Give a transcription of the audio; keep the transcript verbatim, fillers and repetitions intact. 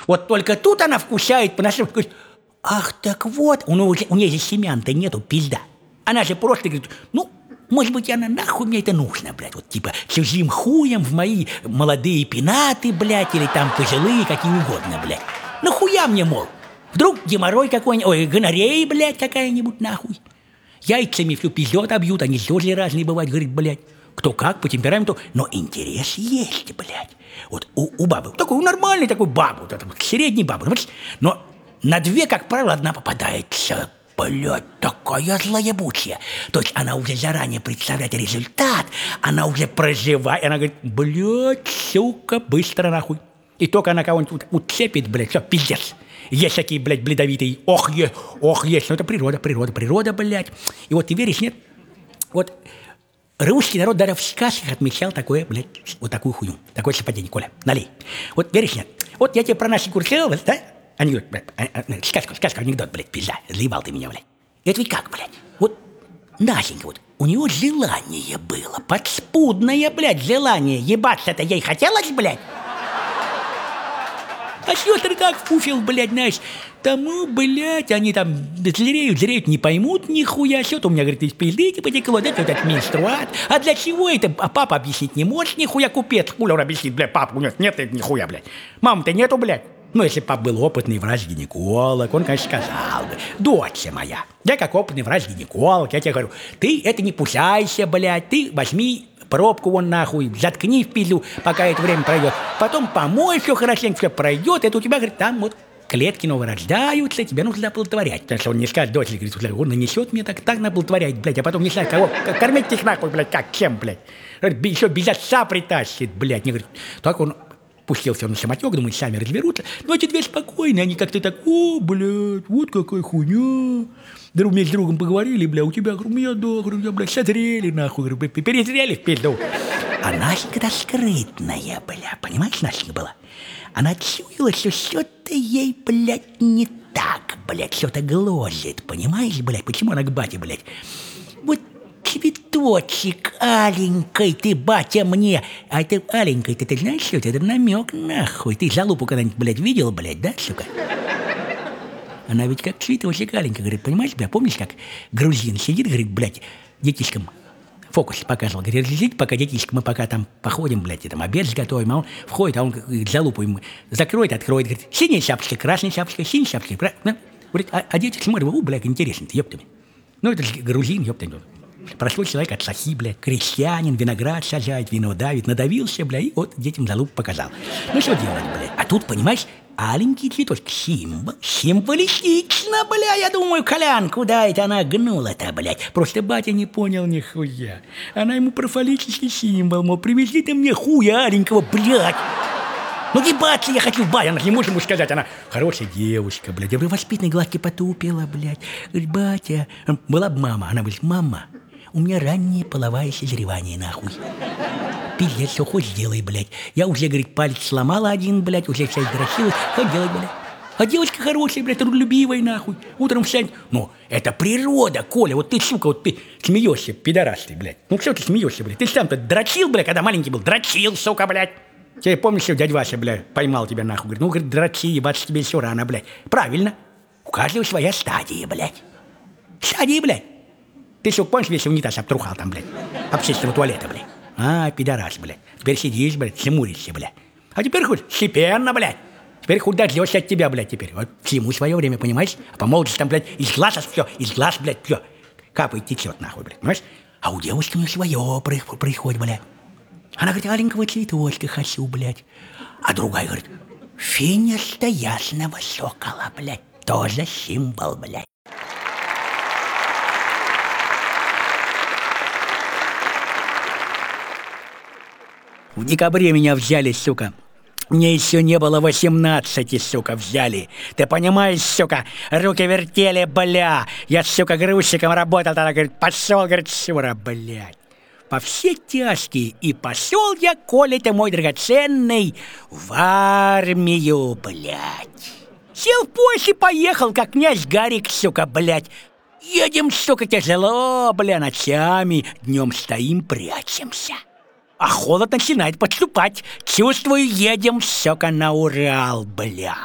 Вот только тут она вкушает, по-нашему, говорит, ах, так вот, у, ну, у нее же семян-то нету, пизда. Она же просто говорит, ну, может быть, она нахуй мне это нужно, блядь, вот типа чужим хуем в мои молодые пенаты, блядь, или там пожилые, какие угодно, блядь. Нахуя мне, мол, вдруг геморрой какой-нибудь, ой, гонорея, блядь, какая-нибудь, нахуй. Яйцами всю пиздет обьют, они тоже разные бывают, говорит, блядь. Кто как, по темпераменту, но интерес есть, блядь. Вот у, у бабы, такой нормальный такой бабы, вот, средний бабы, но на две, как правило, одна попадается. Блядь, такая злоебучая. То есть она уже заранее представляет результат, она уже проживает, она говорит, блядь, сука, быстро нахуй. И только она кого-нибудь уцепит, блядь, все, пиздец. Есть такие, блядь, бледовитые, ох, есть, ох, есть, ну это природа, природа, природа, блядь. И вот ты веришь, нет? Вот русский народ даже в сказках отмечал такое, блядь, вот такую хуйню, такое совпадение, Коля, налей. Вот веришь, нет? Вот я тебе про наши курсы, да? Анекдот, блядь, сказку, сказку, анекдот, блядь, пизда, заебал ты меня, блядь. Это ведь как, блядь, вот Настенька, вот, у него желание было, подспудное, блядь, желание, ебаться-то ей хотелось, блядь. А сестры как вкуфил, блядь, знаешь, тому, блядь, они там злереют, злереют, не поймут нихуя, что-то у меня, говорит, из пизды потекло, да, вот этот менструат. А для чего это? А папа объяснить не может, нихуя, купец, хуля он объяснит, блядь, папа, у него нет, нет, нихуя, блядь. Мамы-то нету, блядь. Ну, если пап был опытный врач-гинеколог, он, конечно, сказал бы, дочь моя, я как опытный врач-гинеколог, я тебе говорю, ты это не пусайся, блядь, ты возьми пробку вон нахуй, заткни в пизду, пока это время пройдет, потом помой все хорошенько, все пройдет, это у тебя, говорит, там вот клетки новые рождаются, тебе нужно оплодотворять. Потому что он не скажет, дочь, говорит, он нанесет мне так, так оплодотворять, блядь, а потом не знаю, кого, кормить их нахуй, блядь, как, чем, блядь, еще без отца притащит, блядь, не говорит, так он пустился на самотек, думает, сами разберутся. Но эти две спокойные, они как-то так, о, блядь, вот какая хуйня. Друг вместе с другом поговорили, бля, у тебя, говорю, у меня, да, говорю, я, блядь, созрели, нахуй, говорю, перезрели в пизду. А Настенька-то скрытная, бля, понимаешь, Настенька была? Она чуяла, что что-то ей, блядь, не так, блядь, что-то гложет, понимаешь, блядь, почему она к бате, блядь? Вот цветочек аленький ты, батя, мне. А это аленький-то, ты знаешь, что это? Это намек, нахуй. Ты залупу когда-нибудь, блядь, видел, блядь, да, сука? Она ведь как цветочек аленький, говорит, понимаешь, бля, помнишь, как грузин сидит, говорит, блядь, детишкам фокус показывал, говорит, сидит, пока детишки, мы пока там походим, блядь, и там обед сготовим, а он входит, а он залупу ему закроет, откроет, говорит, синяя шапочка, красная шапочка, синяя шапочка, правильно? Говорит, а, а дети смотрят, о, блядь, интересно, ёптами. Ну, это же грузин, ёптами. Простой человек от сахи, блядь, крестьянин, виноград сажает, вино давит, надавился, блядь, и вот детям залупу показал. Ну, что делать, блядь? А тут, понимаешь, аленький цветочек, символ, символистично, бля, я думаю, Колян, куда это она гнула-то, блядь? Просто батя не понял нихуя. Она ему про фаллический символ, мол, привези ты мне хуя аленького, блядь. Ну, ебаться я хочу, батя, она не может ему сказать, она хорошая девушка, блядь, я бы воспитанной гладки потупила, блядь. Говорит, батя, была бы мама, она говорит, мама, у меня раннее половое созревание, нахуй. Пиздец, все хоть сделай, блядь. Я уже, говорит, палец сломала один, блядь, уже вся износилась. Хоть делай, блядь. А девочка хорошая, блядь, трудолюбивая, нахуй. Утром встань. Ну, это природа, Коля. Вот ты, сука, вот ты смеешься, пидорас ты, блядь. Ну, что ты смеешься, блядь? Ты сам-то дрочил, блядь, когда маленький был? Дрочил, сука, блядь. Тебе помнишь, что дядя Вася, блядь, поймал тебя, нахуй? Говорит, ну, говорит, дрочи, ебаться тебе все рано, блядь. Правильно. У каждого своя стадия, блядь. Стадия, блядь. Ты, сука, помнишь, весь унитаз обтрухал там, блядь? Общественного туалета, блядь. А, пидорас, блядь. Теперь сидишь, блядь, хмуришься, блядь. А теперь хоть степенно, блядь. Теперь хоть дождешься от тебя, блядь, теперь. Вот всему свое время, понимаешь? А по молодости там, блядь, из глаз все, из глаз, блядь, все. Капает, течет, нахуй, блядь, понимаешь? А у девушки у нее свое происходит, блядь. Она говорит, аленького цветочка хочу, блядь. А другая говорит, финиста ясного сокола, блядь. Тоже символ, блядь. В декабре меня взяли, сука. Мне еще не было восемнадцати, сука, взяли. Ты понимаешь, сука, руки вертели, бля. Я, сука, грузчиком работал, тогда, говорит, пошел, говорит, Шура, блядь. По все тяжкие, и пошел я, Коля, ты мой драгоценный, в армию, блядь. Сел в поезд и поехал, как князь Гарик, сука, блядь. Едем, сука, тяжело, бля, ночами, днем стоим, прячемся. А холод начинает подступать. Чувствую, едем, сука, на Урал, бля.